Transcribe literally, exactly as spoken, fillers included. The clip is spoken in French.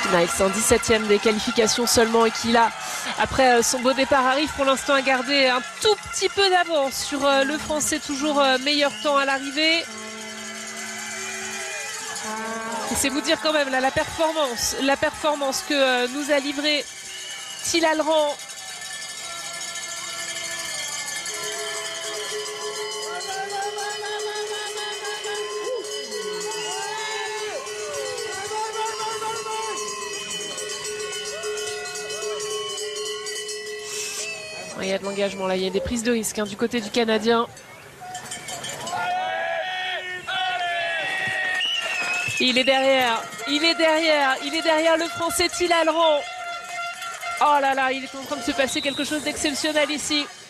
Nice, un dix-septième des qualifications seulement et qui là, après son beau départ, arrive pour l'instant à garder un tout petit peu d'avance sur le français, toujours meilleur temps à l'arrivée. Et c'est vous dire quand même là, la performance, la performance que nous a livré Thilal Ran. Il y a de l'engagement là, il y a des prises de risque hein, du côté du Canadien. Il est derrière, il est derrière, il est derrière le français Thilal Ran. Oh là là, il est en train de se passer quelque chose d'exceptionnel ici.